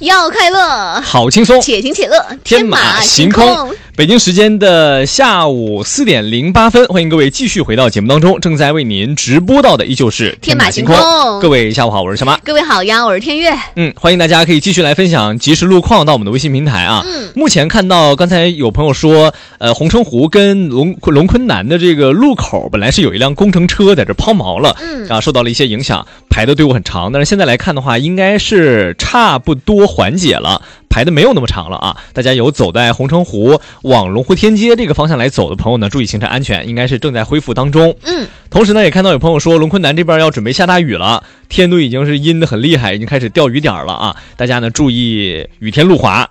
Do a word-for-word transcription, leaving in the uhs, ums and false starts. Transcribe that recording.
要快乐， 好轻松， 且行且乐， 天马行空。北京时间的下午四点零八分，欢迎各位继续回到节目当中。正在为您直播到的依旧是天马行空。 各位下午好，我是小马。 各位好呀，我是天悦。 嗯，欢迎大家可以继续来分享即时路况到我们的微信平台啊。 嗯， 目前看到刚才有朋友说，呃，红城湖跟龙龙昆南的这个路口本来是有一辆工程车在这抛锚了， 嗯啊，受到了一些影响，排的队伍很长。但是现在来看的话，应该是差不多缓解了。排的没有那么长了啊！大家有走在红城湖往龙湖天街这个方向来走的朋友呢，注意行车安全，应该是正在恢复当中。 嗯， 同时呢，也看到有朋友说龙昆南这边要准备下大雨了，天都已经是阴得很厉害，已经开始掉雨点了啊！大家呢注意雨天路滑。